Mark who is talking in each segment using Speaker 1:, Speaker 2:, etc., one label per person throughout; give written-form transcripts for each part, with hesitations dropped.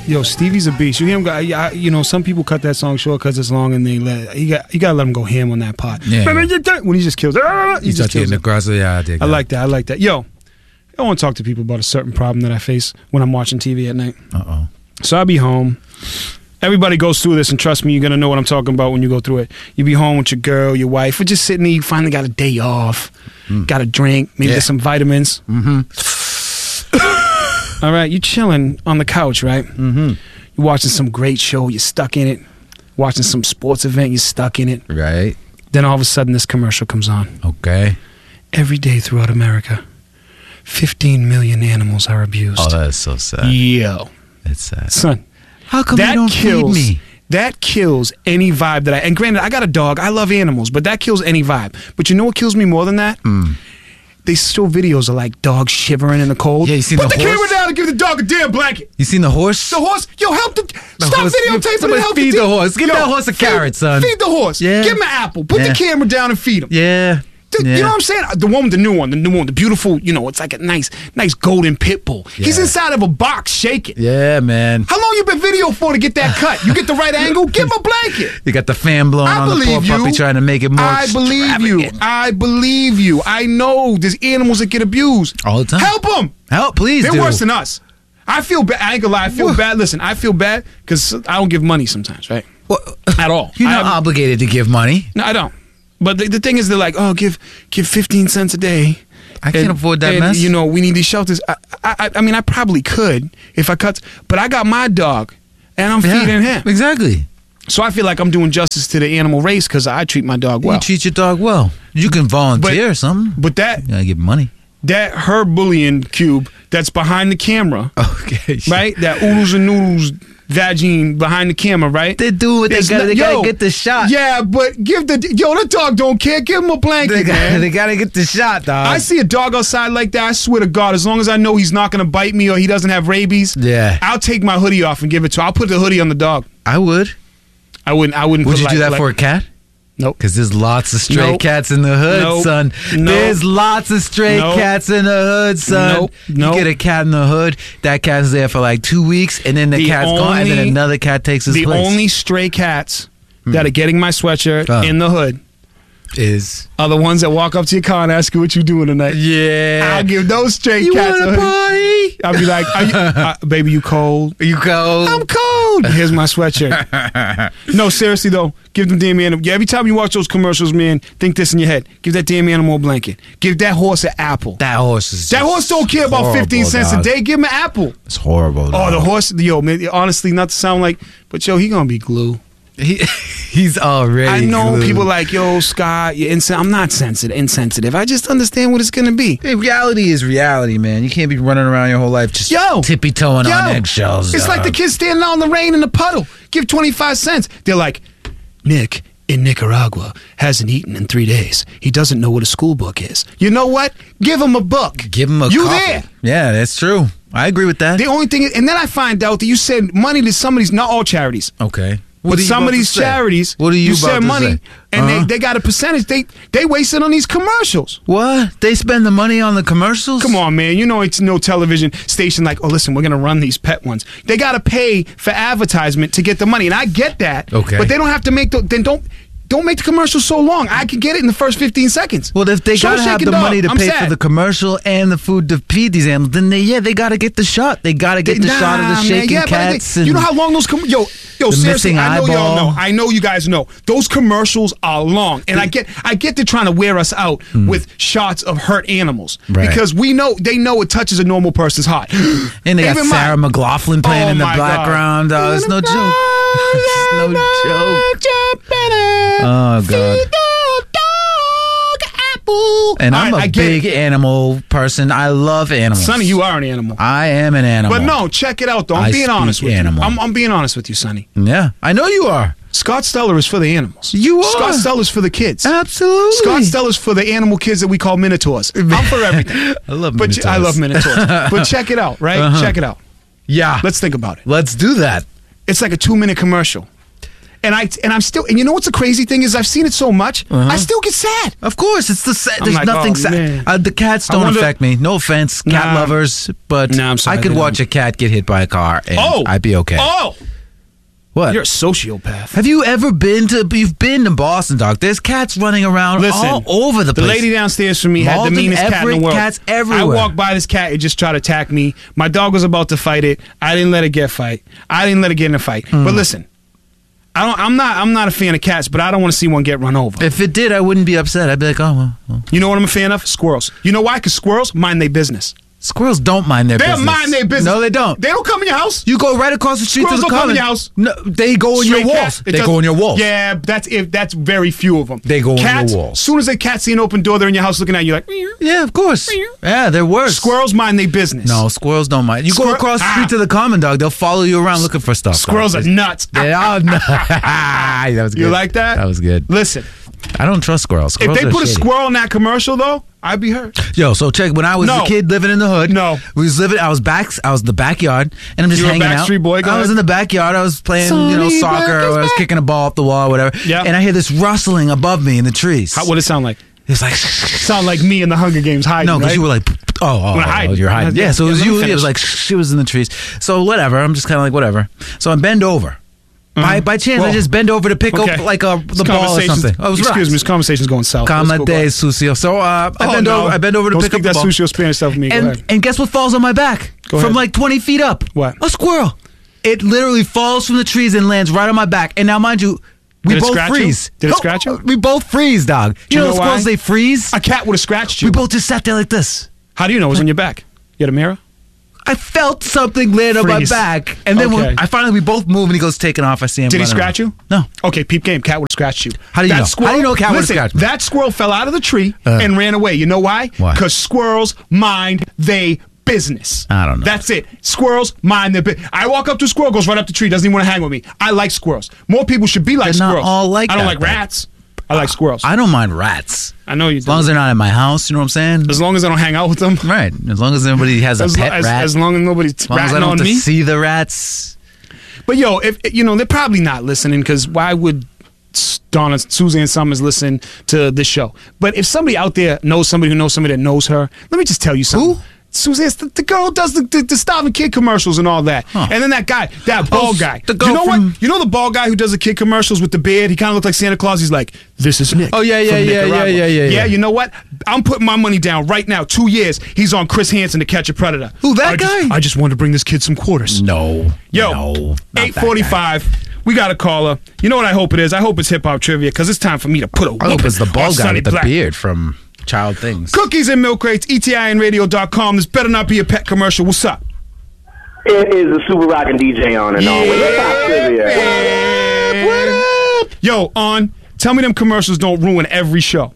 Speaker 1: Yo, Stevie's a beast. You hear him? You know, some people cut that song short because it's long, and you gotta let him go ham on that part.
Speaker 2: Yeah.
Speaker 1: When he just kills it, he just kills it. I like that. Yo, I want to talk to people about a certain problem that I face when I'm watching TV at night. So I'll be home. Everybody goes through this, and trust me, you're gonna know what I'm talking about when you go through it. You be home with your girl, your wife, we're just sitting there. You finally got a day off, got a drink, maybe there's some vitamins. All right, you chilling on the couch, right? You're watching some great show, you're stuck in it. Watching some sports event, you're stuck in it.
Speaker 2: Right.
Speaker 1: Then all of a sudden, this commercial comes on.
Speaker 2: Okay.
Speaker 1: Every day throughout America, 15 million animals are abused.
Speaker 2: Oh, that is so sad.
Speaker 1: Yo.
Speaker 2: It's sad.
Speaker 1: Son.
Speaker 2: How come they don't feed me?
Speaker 1: That kills any vibe that and granted, I got a dog. I love animals, but that kills any vibe. But you know what kills me more than that? They show videos of like dogs shivering in the cold.
Speaker 2: Yeah, you seen
Speaker 1: Put
Speaker 2: the
Speaker 1: the
Speaker 2: horse?
Speaker 1: camera down and give the dog a damn blanket.
Speaker 2: You seen the horse?
Speaker 1: The horse, yo, help the stop
Speaker 2: horse.
Speaker 1: videotaping
Speaker 2: Somebody
Speaker 1: and help
Speaker 2: feed the horse. Give that horse a carrot, son.
Speaker 1: Feed the horse.
Speaker 2: Yeah.
Speaker 1: Give him an apple. Put the camera down and feed him.
Speaker 2: Yeah.
Speaker 1: You know what I'm saying? The one, the new one, the beautiful, you know, it's like a nice golden pit bull.
Speaker 2: Yeah.
Speaker 1: He's inside of a box shaking.
Speaker 2: Yeah, man.
Speaker 1: How long you been video for to get that cut? You get the right angle, give him a blanket.
Speaker 2: You got the fan blowing on the poor puppy trying to make it more
Speaker 1: I believe you. I believe you. I know there's animals that get abused.
Speaker 2: All the time.
Speaker 1: Help them.
Speaker 2: Help, please.
Speaker 1: They're worse than us. I feel bad. I ain't gonna lie. I feel bad. Listen, I feel bad because I don't give money sometimes, right? At all.
Speaker 2: You're not obligated to give money.
Speaker 1: No, I don't. But the thing is, they're like, oh, give 15 cents a day.
Speaker 2: I can't afford that mess.
Speaker 1: You know, we need these shelters. I mean, I probably could if I cut, but I got my dog, and I'm feeding him.
Speaker 2: Exactly.
Speaker 1: So I feel like I'm doing justice to the animal race because I treat my dog well.
Speaker 2: You treat your dog well. You can volunteer or something.
Speaker 1: But that...
Speaker 2: You gotta give money.
Speaker 1: That herb bullion cube that's behind the camera.
Speaker 2: Okay.
Speaker 1: Right? That oodles and noodles vagine behind the camera, right?
Speaker 2: They do what they gotta. They gotta get the shot.
Speaker 1: Yeah, but give the dog don't care. Give him a blanket, man.
Speaker 2: They gotta get the shot, dog.
Speaker 1: I see a dog outside like that. I swear to God, as long as I know he's not gonna bite me or he doesn't have rabies, I'll take my hoodie off and give it to him. I'll put the hoodie on the dog.
Speaker 2: I would.
Speaker 1: I wouldn't.
Speaker 2: Would you do that for a cat?
Speaker 1: Nope.
Speaker 2: Because there's lots of stray cats in the hood, son. There's lots of stray cats in the hood, son. You get a cat in the hood, that cat's there for like 2 weeks, and then the cat's gone, and then another cat takes his place.
Speaker 1: The only stray cats that are getting my sweatshirt in the hood are the ones that walk up to your car and ask you what you doing tonight.
Speaker 2: Yeah.
Speaker 1: I'll give those stray
Speaker 2: you
Speaker 1: cats
Speaker 2: want a party?
Speaker 1: I'll be like, baby, you cold?
Speaker 2: Are you cold?
Speaker 1: I'm cold. Here's my sweatshirt. No, seriously, though, give them damn animal. Yeah, every time you watch those commercials, man, think this in your head. Give that damn animal a blanket. Give that horse an apple.
Speaker 2: That horse
Speaker 1: don't care about 15 cents a day. Give him an apple.
Speaker 2: It's horrible.
Speaker 1: Oh, the horse, yo, man, honestly, not to sound like, but yo, he gonna be glue.
Speaker 2: He's already
Speaker 1: I know
Speaker 2: glued.
Speaker 1: people like, yo, Scott, you're I'm not insensitive. I just understand what it's going to be.
Speaker 2: Hey, reality is reality, man. You can't be running around your whole life just tippy-toeing on eggshells.
Speaker 1: It's like the kids standing out in the rain in the puddle. Give 25 cents. They're like, Nick in Nicaragua hasn't eaten in 3 days. He doesn't know what a school book is. You know what? Give him a book.
Speaker 2: Give him a
Speaker 1: You
Speaker 2: coffee.
Speaker 1: there.
Speaker 2: Yeah, that's true. I agree with that.
Speaker 1: The only thing is, and then I find out that you send money to some of these, not all charities.
Speaker 2: Okay.
Speaker 1: But some of these charities,
Speaker 2: what are you
Speaker 1: send
Speaker 2: about to
Speaker 1: money,
Speaker 2: say?
Speaker 1: and they got a percentage. They waste it on these commercials.
Speaker 2: What? They spend the money on the commercials?
Speaker 1: Come on, man. You know it's no television station like, oh, listen, we're going to run these pet ones. They got to pay for advertisement to get the money, and I get that.
Speaker 2: Okay.
Speaker 1: But they don't have to make don't make the commercial so long. I can get it in the first 15 seconds.
Speaker 2: Well, if they got to have the money to pay for the commercial and the food to feed these animals, then they got to get the shot. They got to get the shot of the shaking cats.
Speaker 1: You know how long those yo, seriously, I know y'all know. I know you guys know. Those commercials are long. And I get they're trying to wear us out with shots of hurt animals.
Speaker 2: Right.
Speaker 1: Because they know it touches a normal person's heart.
Speaker 2: And they got Sarah McLachlan playing in the background. Oh, it's no joke. It's no joke. Oh, God. And I'm a big animal person. I love animals.
Speaker 1: Sonny, you are an animal.
Speaker 2: I am an animal.
Speaker 1: But no, check it out, though. I'm being honest with you. I'm being honest with you, Sonny.
Speaker 2: Yeah, I know you are.
Speaker 1: Scott Steller is for the animals.
Speaker 2: You are.
Speaker 1: Scott Steller's for the kids.
Speaker 2: Absolutely.
Speaker 1: Scott Steller's for the animal kids that we call minotaurs. I'm for everything.
Speaker 2: I love minotaurs.
Speaker 1: I love minotaurs. But check it out, right? Check it out.
Speaker 2: Yeah.
Speaker 1: Let's think about it.
Speaker 2: Let's do that.
Speaker 1: It's like a 2-minute commercial. And I'm still, and you know what's the crazy thing is I've seen it so much, I still get sad.
Speaker 2: Of course, it's the sad. There's nothing sad. The cats don't affect me. No offense, cat lovers, but I could watch a cat get hit by a car and I'd be okay.
Speaker 1: Oh!
Speaker 2: What?
Speaker 1: You're a sociopath.
Speaker 2: Have you ever you've been to Boston, dog? There's cats running around all over the place.
Speaker 1: The lady downstairs from me had the meanest cat in the world.
Speaker 2: Cats everywhere.
Speaker 1: I walked by this cat, it just tried to attack me. My dog was about to fight it. I didn't let it get in a fight. But listen, I'm not a fan of cats, but I don't want to see one get run over.
Speaker 2: If it did, I wouldn't be upset. I'd be like, oh, well.
Speaker 1: You know what I'm a fan of? Squirrels. You know why? Because squirrels mind their business.
Speaker 2: Squirrels don't mind their business.
Speaker 1: They mind their business.
Speaker 2: No, they don't.
Speaker 1: They don't come in your house.
Speaker 2: You go right across the street
Speaker 1: Squirrels
Speaker 2: to the
Speaker 1: don't come in
Speaker 2: common.
Speaker 1: your house.
Speaker 2: No, they go in your walls. They go in your walls.
Speaker 1: Yeah, that's very few of them.
Speaker 2: They go in your walls.
Speaker 1: As soon as a cat see an open door, they're in your house looking at you like,
Speaker 2: yeah, of course. Yeah, they're worse.
Speaker 1: Squirrels mind their business.
Speaker 2: No, squirrels don't mind. You go across the street to the common, dog. They'll follow you around looking for stuff.
Speaker 1: Squirrels are nuts.
Speaker 2: They are nuts. That was good.
Speaker 1: You like that?
Speaker 2: That was good.
Speaker 1: Listen.
Speaker 2: I don't trust squirrels.
Speaker 1: If they put a squirrel in that commercial, though, I'd be hurt.
Speaker 2: Yo, so check. When I was a kid living in the hood, I was in the backyard, and I'm just hanging out.
Speaker 1: Backstreet Boy,
Speaker 2: I was in the backyard. I was playing, soccer. Or I was kicking a ball up the wall, or whatever.
Speaker 1: Yeah.
Speaker 2: And I hear this rustling above me in the trees.
Speaker 1: What did it sound like?
Speaker 2: It's like
Speaker 1: sound like me in the Hunger Games hiding.
Speaker 2: No, because you were like, you're hiding. Yeah, so it was you. It was like she was in the trees. So whatever. I'm just kind of like whatever. So I bend over. By chance, I just bend over to pick up like the ball or something.
Speaker 1: Excuse me, this conversation's going south.
Speaker 2: Calma day, Sucio. So I bend over to pick up the ball.
Speaker 1: Don't speak that Sucio Spanish stuff with me.
Speaker 2: And guess what falls on my back? From like 20 feet up.
Speaker 1: What?
Speaker 2: A squirrel. It literally falls from the trees and lands right on my back. And now, mind you, we both freeze.
Speaker 1: Did it scratch you?
Speaker 2: We both freeze, dog. You know squirrels, they freeze?
Speaker 1: A cat would have scratched you.
Speaker 2: We both just sat there like this.
Speaker 1: How do you know it was on your back? You had a mirror?
Speaker 2: I felt something land on my back. And then when we both move and he goes taking off, I see him.
Speaker 1: Did he scratch you?
Speaker 2: No.
Speaker 1: Okay, peep game. Cat would have scratched you.
Speaker 2: How do you know? How do you know a cat would have scratched me?
Speaker 1: That squirrel fell out of the tree and ran away. You know why?
Speaker 2: Why?
Speaker 1: Because squirrels mind they business.
Speaker 2: I don't know.
Speaker 1: That's it. Squirrels mind their business. I walk up to a squirrel, goes right up the tree, doesn't even want to hang with me. I like squirrels. More people should be like squirrels.
Speaker 2: Not all like
Speaker 1: I don't like rats. I like squirrels.
Speaker 2: I don't mind rats.
Speaker 1: I know you do.
Speaker 2: As long as they're not in my house, you know what I'm saying?
Speaker 1: As long as I don't hang out with them.
Speaker 2: Right. As long as everybody has a pet rat.
Speaker 1: As long as nobody's ratting on me.
Speaker 2: As long as I don't have to see the rats.
Speaker 1: But yo, if they're probably not listening because why would Suzanne Summers listen to this show? But if somebody out there knows somebody who knows somebody that knows her, let me just tell you something.
Speaker 2: Who?
Speaker 1: Suzanne, the girl who does the Starving Kid commercials and all that. Huh. And then that bald guy. You know the bald guy who does the kid commercials with the beard? He kind of looked like Santa Claus. He's like, this is Nick.
Speaker 2: Oh, yeah.
Speaker 1: Yeah, you know what? I'm putting my money down right now. 2 years, he's on Chris Hansen to Catch a Predator.
Speaker 2: Who, that guy?
Speaker 1: I just wanted to bring this kid some quarters.
Speaker 2: No.
Speaker 1: Yo, 8:45. We got a caller. You know what I hope it is? I hope it's hip-hop trivia because it's time for me to put a whooping.
Speaker 2: I hope it's the bald guy with the beard from Child Things.
Speaker 1: Cookies and milk crates, ETINradio.com. This better not be a pet commercial. What's up?
Speaker 3: It is a super rockin' DJ on and on.
Speaker 1: What up? Yo, tell me them commercials don't ruin every show.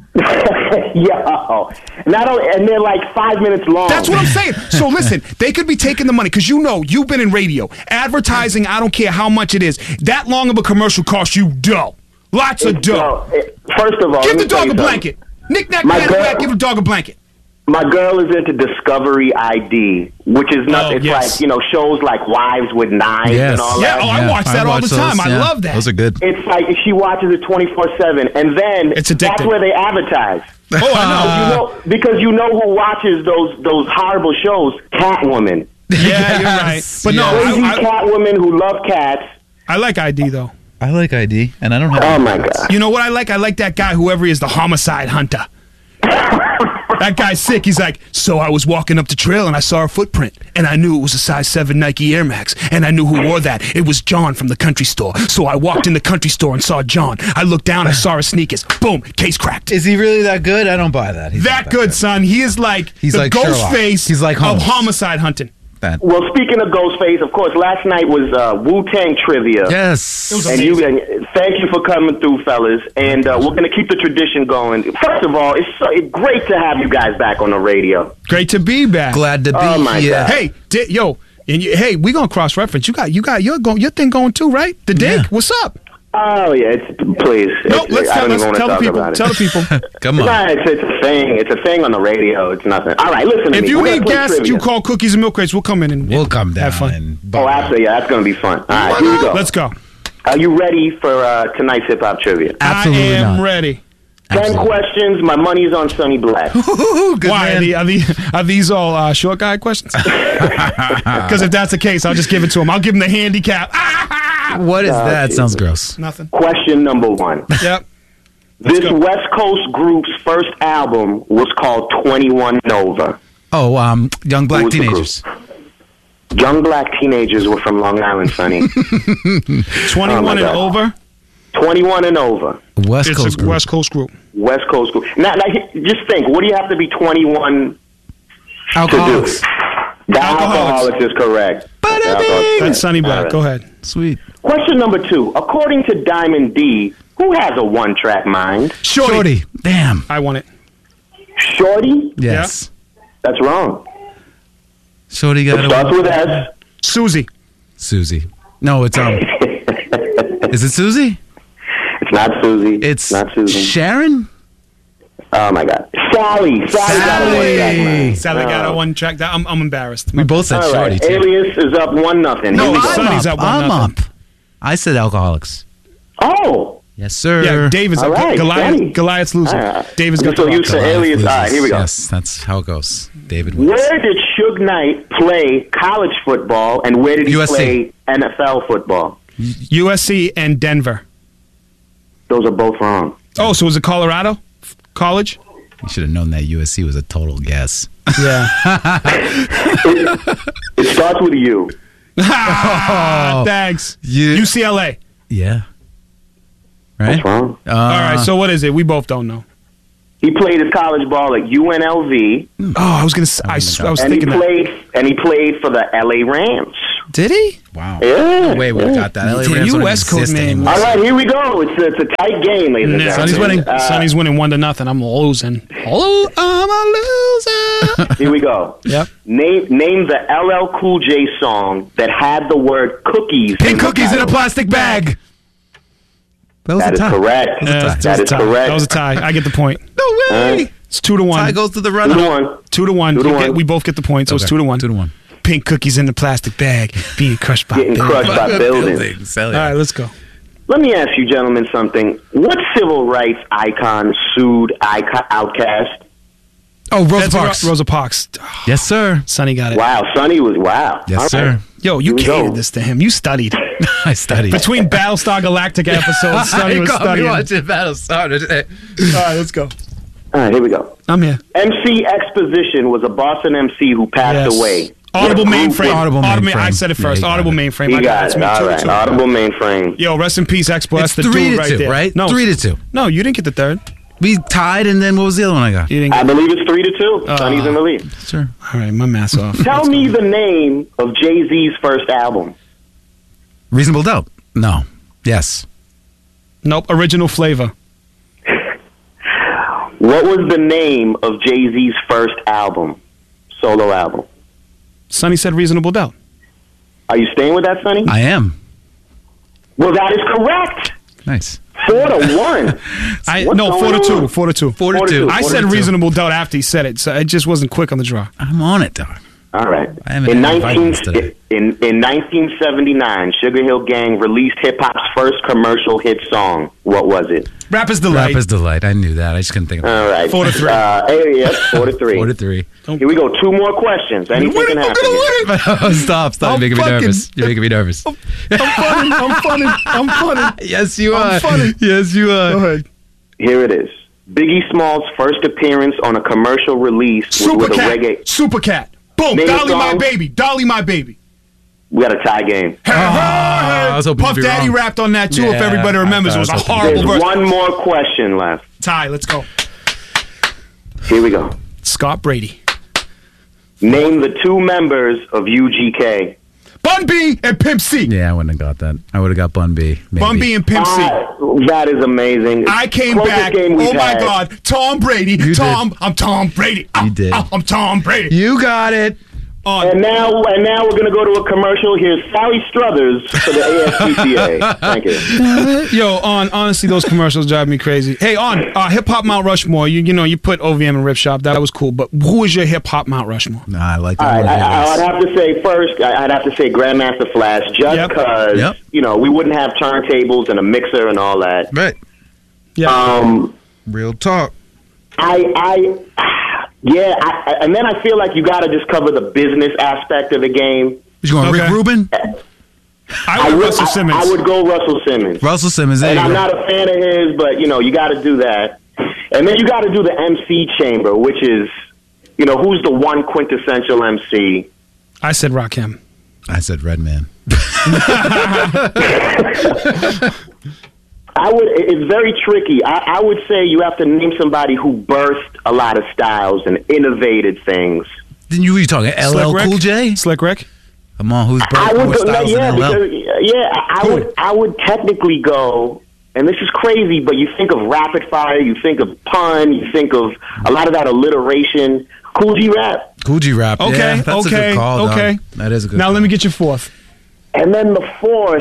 Speaker 3: Yo, and they're like 5 minutes long.
Speaker 1: That's what I'm saying. So listen, they could be taking the money because you've been in radio, advertising. I don't care how much it is. That long of a commercial costs you dough. Lots of dough.
Speaker 3: First of all,
Speaker 1: give the dog a blanket. Knick-knack, give the dog a blanket.
Speaker 3: My girl is into Discovery ID, which is nothing. It's like, shows like Wives with Knives and all that.
Speaker 1: I watch that all the time. I love that.
Speaker 2: Those are good.
Speaker 3: It's like she watches it 24/7, and then that's where they advertise.
Speaker 1: Oh, I know.
Speaker 3: Because you know who watches those horrible shows? Catwoman.
Speaker 1: Yeah, you're right. But
Speaker 3: crazy Catwomen who love cats.
Speaker 1: I like ID, though.
Speaker 2: I like ID, and I don't have.
Speaker 3: Oh my God!
Speaker 1: You know what I like? I like that guy, whoever he is, the homicide hunter. That guy's sick. He's like, so I was walking up the trail and I saw a footprint, and I knew it was a size 7 Nike Air Max, and I knew who wore that. It was John from the country store. So I walked in the country store and saw John. I looked down, I saw his sneakers. Boom, case cracked.
Speaker 2: Is he really that good? I don't buy that. He's
Speaker 1: that good, son. He is like the Ghostface of homicide hunting.
Speaker 3: Well, speaking of Ghostface, of course, last night was Wu-Tang trivia.
Speaker 2: Yes.
Speaker 1: It was
Speaker 3: amazing. And thank you for coming through, fellas. And we're going to keep the tradition going. First of all, it's great to have you guys back on the radio.
Speaker 1: Great to be back.
Speaker 2: Glad to be here.
Speaker 3: My God.
Speaker 1: Hey, hey, we going to cross-reference. You got your thing going too, right? The Dig? Yeah. What's up?
Speaker 3: Oh, yeah, please.
Speaker 1: No, let's tell the people. Tell the people.
Speaker 2: Come on.
Speaker 3: Nah, it's a thing. It's a thing on the radio. It's nothing. All right, listen to me.
Speaker 1: If you need guests, you call Cookies and Milk Crates. We'll come in and
Speaker 2: we'll come down.
Speaker 1: Have fun.
Speaker 3: Absolutely. Yeah, that's going to be fun. All right, here we go.
Speaker 1: Let's go.
Speaker 3: Are you ready for tonight's hip hop trivia?
Speaker 2: Absolutely
Speaker 1: I am
Speaker 2: not.
Speaker 1: ready.
Speaker 3: 10 questions. My money's on Sonny Black.
Speaker 1: Why? Are these all short guy questions? Because if that's the case, I'll just give it to him. I'll give him the handicap.
Speaker 2: What is that? Sounds gross.
Speaker 1: Nothing.
Speaker 3: Question number 1.
Speaker 1: Yep.
Speaker 3: This West Coast group's first album was called 21 Nova.
Speaker 2: Oh, Young Black Teenagers.
Speaker 3: Young Black Teenagers were from Long Island, Sonny.
Speaker 1: 21 and over?
Speaker 3: 21 and over.
Speaker 2: West Coast group.
Speaker 1: West Coast group.
Speaker 3: West Coast group. Now, just think, what do you have to be 21
Speaker 2: Alcoholics.
Speaker 3: to do? The Alcoholics is correct.
Speaker 1: That's Sonny Black. Right. Go ahead.
Speaker 2: Sweet.
Speaker 3: Question number 2. According to Diamond D, who has a one-track mind?
Speaker 2: Shorty. Damn.
Speaker 1: I won it.
Speaker 3: Shorty?
Speaker 2: Yes.
Speaker 3: Yeah. That's wrong.
Speaker 2: Shorty got
Speaker 3: it. Starts with S.
Speaker 1: Susie.
Speaker 2: No, it's Is it Susie?
Speaker 3: It's not Susie.
Speaker 2: It's
Speaker 3: not Susie.
Speaker 2: Sharon?
Speaker 3: Oh my God. Sally
Speaker 1: got a one track. I'm embarrassed.
Speaker 2: We both said Shorty too.
Speaker 3: Alias is up 1-0.
Speaker 1: No, Sonny's up 1-0.
Speaker 2: I'm up. I said Alcoholics.
Speaker 3: Oh.
Speaker 2: Yes, sir.
Speaker 1: Yeah, Dave is up.
Speaker 3: Right,
Speaker 1: Goliath's losing. Dave is got
Speaker 3: so used to Alias. All right, here we go.
Speaker 2: Yes, that's how it goes. David wins.
Speaker 3: Where did Suge Knight play college football, and where did he play NFL football?
Speaker 1: USC and Denver.
Speaker 3: Those are both wrong.
Speaker 1: Oh, so was it Colorado College?
Speaker 2: You should have known that USC was a total guess.
Speaker 1: Yeah.
Speaker 3: It starts with a U.
Speaker 1: Thanks. UCLA.
Speaker 2: Yeah. Right?
Speaker 3: That's wrong.
Speaker 1: All right, so what is it? We both don't know.
Speaker 3: He played his college ball at UNLV.
Speaker 1: Oh, I was going to say, I was thinking
Speaker 3: And he played for the LA Rams.
Speaker 1: Did he?
Speaker 2: Wow.
Speaker 3: Yeah.
Speaker 2: No way we got that. LA Rams
Speaker 1: you West Coast man.
Speaker 3: All right, here we go. It's a tight game, ladies and gentlemen.
Speaker 1: Sonny's winning 1-0. I'm losing. Oh, I'm a loser.
Speaker 3: Here we go.
Speaker 1: Yep.
Speaker 3: Name the LL Cool J song that had the word cookies.
Speaker 2: Pink cookies in a plastic bag.
Speaker 3: That is correct. That is correct.
Speaker 1: That was a tie. I get the point.
Speaker 2: No way.
Speaker 1: It's 2-1.
Speaker 2: Tie goes to the runner.
Speaker 1: 2-1. We both get the point, so it's 2-1.
Speaker 2: 2-1.
Speaker 1: Pink cookies in the plastic bag being crushed by
Speaker 3: buildings.
Speaker 1: All right, let's go.
Speaker 3: Let me ask you gentlemen something. What civil rights icon sued Outkast?
Speaker 2: Oh, Rosa Parks.
Speaker 1: Rosa Parks.
Speaker 2: Yes, sir.
Speaker 1: Sonny got it.
Speaker 3: Wow, Sonny was wow.
Speaker 2: Yes,
Speaker 3: all
Speaker 2: sir.
Speaker 3: Right.
Speaker 1: Yo, you catered this to him. You studied.
Speaker 2: I studied.
Speaker 1: Between Battlestar Galactica episodes, Sonny was studying.
Speaker 2: Watching Battlestar today.
Speaker 1: All right, let's go.
Speaker 3: All right, here we go.
Speaker 1: I'm here.
Speaker 3: MC Exposition was a Boston MC who passed away.
Speaker 1: Audible Mainframe. I said it first.
Speaker 3: Yeah,
Speaker 1: Audible Mainframe.
Speaker 3: You got it. All right. Audible Mainframe.
Speaker 1: Yo, rest in peace, Expo. That's the
Speaker 2: 3-2,
Speaker 1: dude right there.
Speaker 2: Right?
Speaker 1: No,
Speaker 2: 3-2.
Speaker 1: No, you didn't get the third.
Speaker 2: We tied, and then what was the other one I got?
Speaker 3: I believe it's 3-2. Sonny's in the lead.
Speaker 2: Sure.
Speaker 1: All right, my math's off.
Speaker 3: Tell me the name of Jay-Z's first album.
Speaker 2: Reasonable Doubt. No. Yes.
Speaker 1: Nope. Original Flavor.
Speaker 3: What was the name of Jay-Z's first album? Solo album.
Speaker 1: Sonny said Reasonable Doubt.
Speaker 3: Are you staying with that, Sonny?
Speaker 2: I am.
Speaker 3: Well, that is correct.
Speaker 2: Nice.
Speaker 3: 4-1.
Speaker 1: 4-2. 4-2. I said
Speaker 2: 4-2.
Speaker 1: Reasonable Doubt after he said it, so it just wasn't quick on the draw.
Speaker 2: I'm on it, dog.
Speaker 3: All right.
Speaker 2: In
Speaker 3: 1979, Sugar Hill Gang released hip-hop's first commercial hit song. What was it?
Speaker 1: Rapper's Delight.
Speaker 2: Rapper's Delight. I knew that. I just couldn't think of it.
Speaker 3: All right.
Speaker 1: 4-3.
Speaker 3: Yes, 4-3.
Speaker 2: 4-3.
Speaker 3: Here we go. 2 more questions. Anything can happen here.
Speaker 2: Stop. You're making me nervous. You're making me nervous.
Speaker 1: I'm funny.
Speaker 2: Yes, you are.
Speaker 1: I'm funny.
Speaker 2: Yes, you are.
Speaker 1: Go ahead.
Speaker 3: Here it is. Biggie Smalls' first appearance on a commercial release was with a reggae.
Speaker 1: Supercat. Boom. Dolly My Baby. Dolly My Baby.
Speaker 3: We got a tie game.
Speaker 2: I was hoping
Speaker 1: Puff Daddy rapped on that too, if everybody remembers. It was a horrible verse.
Speaker 3: There's one more question left.
Speaker 1: Tie, let's go.
Speaker 3: Here we go.
Speaker 1: Scott Brady.
Speaker 3: Name the 2 members of UGK.
Speaker 1: Bun B and Pimp C.
Speaker 2: Yeah, I wouldn't have got that. I would have got Bun B. Maybe.
Speaker 1: Bun B and Pimp C.
Speaker 3: That is amazing.
Speaker 1: I came back. Oh my God. Tom Brady. I'm Tom Brady.
Speaker 2: You did.
Speaker 1: I'm Tom Brady.
Speaker 2: You got it.
Speaker 3: And now we're going to go to a commercial. Here's Sally Struthers for the ASPCA. Thank you.
Speaker 1: Yo, honestly, those commercials drive me crazy. Hey, Hip Hop Mount Rushmore, you put OVM and Rip Shop. That was cool. But who is your Hip Hop Mount Rushmore?
Speaker 2: Nah, I like that.
Speaker 3: All right, I'd have to say first, I'd have to say Grandmaster Flash, just because, we wouldn't have turntables and a mixer and all that.
Speaker 2: Right.
Speaker 1: Yeah.
Speaker 2: Real talk.
Speaker 3: And then I feel like you got to just cover the business aspect of the game.
Speaker 2: You going Rick Rubin?
Speaker 1: I would Russell Simmons.
Speaker 3: I would go Russell Simmons.
Speaker 2: Russell Simmons.
Speaker 3: And I'm not a fan of his, but you got to do that. And then you got to do the MC chamber, which is, who's the one quintessential MC?
Speaker 1: I said Rakim.
Speaker 2: I said Redman.
Speaker 3: It's very tricky. I would say you have to name somebody who birthed a lot of styles and innovated things.
Speaker 2: Then you were talking LL Cool J?
Speaker 1: Slick Rick?
Speaker 2: Come on, who's birthed more styles than LL?
Speaker 3: I would technically go, and this is crazy, but you think of Rapid Fire, you think of pun, you think of a lot of that alliteration. Cool G Rap.
Speaker 2: Cool G Rap.
Speaker 1: Okay,
Speaker 2: yeah, that's a good call.
Speaker 1: Okay.
Speaker 2: Dog. That is a good
Speaker 1: Now
Speaker 2: call.
Speaker 1: let me get your fourth.
Speaker 3: And then the fourth.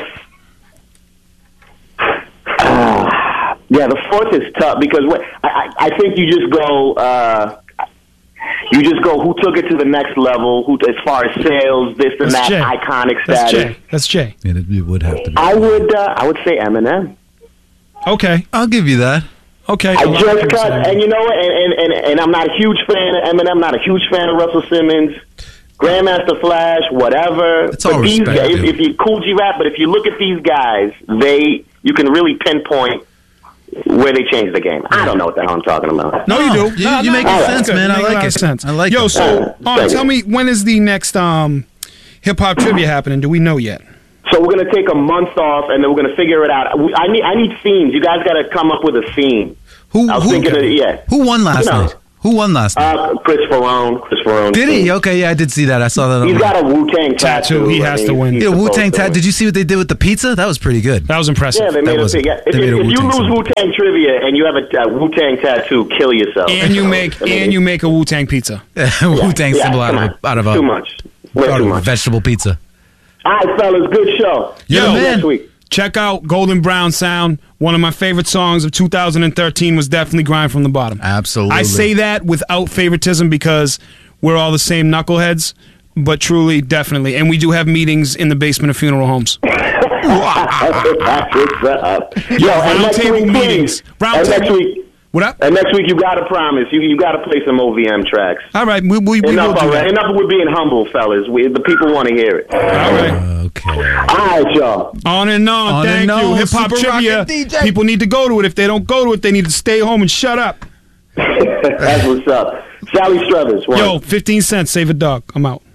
Speaker 3: The fourth is tough because I think you just go. Who took it to the next level? Who, as far as sales, this and that, iconic status.
Speaker 1: That's Jay.
Speaker 2: Yeah, it would have to be.
Speaker 3: I would say Eminem.
Speaker 1: Okay,
Speaker 2: I'll give you that.
Speaker 1: Okay,
Speaker 3: I just cut, and you know what? And I'm not a huge fan of Eminem. Not a huge fan of Russell Simmons. Grandmaster Flash, whatever.
Speaker 2: It's all respect,
Speaker 3: if you Cool G Rap, but if you look at these guys, you can really pinpoint where they changed the game. I don't know what the hell I'm talking about.
Speaker 1: No, you do.
Speaker 2: You make sense, man. I like it.
Speaker 1: Sense.
Speaker 2: I like
Speaker 1: it.
Speaker 2: So,
Speaker 1: tell me, when is the next hip hop trivia happening? Do we know yet?
Speaker 3: So we're gonna take a month off, and then we're gonna figure it out. I need themes. You guys got to come up with a theme.
Speaker 2: Who won last night? Who won last night?
Speaker 3: Chris Ferrone.
Speaker 2: Did he? Okay, yeah, I did see that. I saw that.
Speaker 3: He's got a Wu-Tang tattoo.
Speaker 1: He has to win.
Speaker 2: Yeah, Wu-Tang tattoo. Did you see what they did with the pizza? That was pretty good.
Speaker 1: That was impressive.
Speaker 3: Yeah, they made a big. If you lose Wu-Tang trivia and you have a Wu-Tang tattoo, kill yourself.
Speaker 1: And you make a Wu-Tang pizza.
Speaker 2: Wu-Tang symbol out of a
Speaker 3: too much.
Speaker 2: Vegetable pizza.
Speaker 3: All right, fellas, good show.
Speaker 1: Yo,
Speaker 3: next week.
Speaker 1: Check out Golden Brown Sound. One of my favorite songs of 2013 was definitely Grind from the Bottom.
Speaker 2: Absolutely.
Speaker 1: I say that without favoritism because we're all the same knuckleheads, but truly, definitely. And we do have meetings in the basement of funeral homes.
Speaker 3: That's what's up.
Speaker 1: Roundtable meetings.
Speaker 3: Next week.
Speaker 1: What up?
Speaker 3: And next week, you got to promise. You got to play some OVM tracks.
Speaker 1: All right. We will do that.
Speaker 3: Enough with being humble, fellas. The people want to hear it.
Speaker 1: All right.
Speaker 2: Okay.
Speaker 3: All right, y'all.
Speaker 1: On and on. Thank you. Hip-hop trivia. People need to go to it. If they don't go to it, they need to stay home and shut up.
Speaker 3: That's what's up. Sally Struthers.
Speaker 1: Yo, 15 cents. Save a dog. I'm out.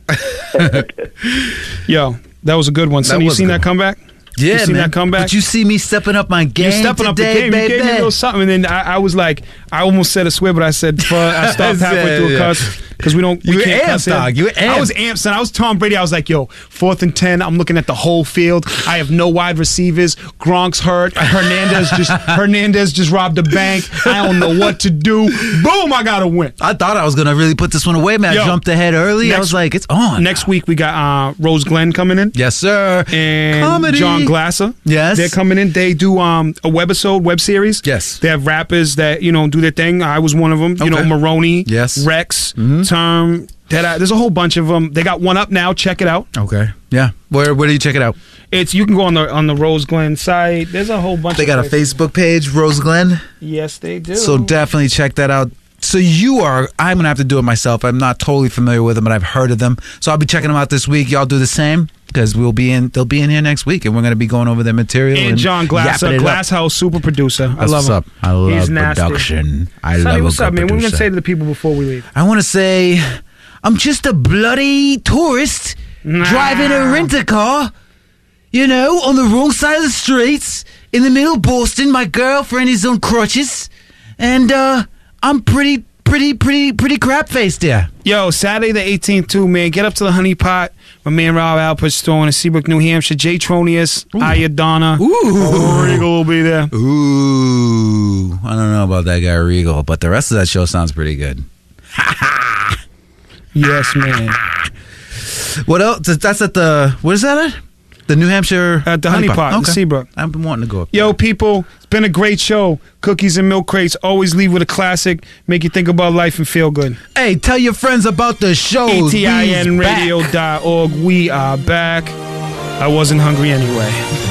Speaker 1: Yo, that was a good one. Sonny, you seen that comeback?
Speaker 2: Yeah,
Speaker 1: you seen
Speaker 2: man.
Speaker 1: that comeback?
Speaker 2: But you see me stepping up my game.
Speaker 1: You're stepping up the game.
Speaker 2: Baby.
Speaker 1: You gave me a little something, and then I was like, I almost said a swear, but I said, I stopped halfway through a cuss because we can't cuss.
Speaker 2: Dog. You were amped.
Speaker 1: I was amped, son. I was Tom Brady. I was like, yo, 4th and 10. I'm looking at the whole field. I have no wide receivers. Gronk's hurt. Hernandez just robbed a bank. I don't know what to do. Boom! I gotta win.
Speaker 2: I thought I was gonna really put this one away, man. I jumped ahead early. I was like, it's on.
Speaker 1: Next week we got Rose Glenn coming in.
Speaker 2: Yes, sir.
Speaker 1: And
Speaker 2: Comedy.
Speaker 1: John Glasser.
Speaker 2: Yes.
Speaker 1: They're coming in. They do a web series.
Speaker 2: Yes.
Speaker 1: They have rappers that, do their thing. I was one of them. You know, Maroney.
Speaker 2: Yes.
Speaker 1: Rex. Term. There's a whole bunch of them. They got one up now. Check it out.
Speaker 2: Okay. Yeah. Where do you check it out?
Speaker 1: You can go on the Rose Glenn site. There's a whole bunch.
Speaker 2: They got a Facebook page, Rose Glenn.
Speaker 1: Yes, they do.
Speaker 2: So definitely check that out. So I'm going to have to do it myself. I'm not totally familiar with them, but I've heard of them. So I'll be checking them out this week. Y'all do the same because they'll be in here next week, and we're going to be going over their material.
Speaker 1: And John Glasser, Glasshouse, super producer. I love him.
Speaker 2: I love production.
Speaker 1: Sonny, what's up, man? What are we going to say to the people before we leave?
Speaker 2: I want to say, I'm just a bloody tourist driving a rent-a-car, on the wrong side of the streets, in the middle of Boston. My girlfriend is on crutches, and I'm pretty crap-faced there.
Speaker 1: Yo, Saturday the 18th, too, man. Get up to the Honey Pot. My man Rob Alpert's store in Seabrook, New Hampshire. Jay Tronius, Ayadonna. Regal will be there.
Speaker 2: Ooh. I don't know about that guy, Regal, but the rest of that show sounds pretty good.
Speaker 1: Yes, man.
Speaker 2: What else? That's at the, what is that at? The New Hampshire
Speaker 1: at the Honey Pot, the Seabrook.
Speaker 2: I've been wanting to go up
Speaker 1: there. Yo, people, it's been a great show. Cookies and Milk Crates always leave with a classic, make you think about life and feel good.
Speaker 2: Hey, tell your friends about the show.
Speaker 1: ETINradio.org. We are back. I wasn't hungry anyway.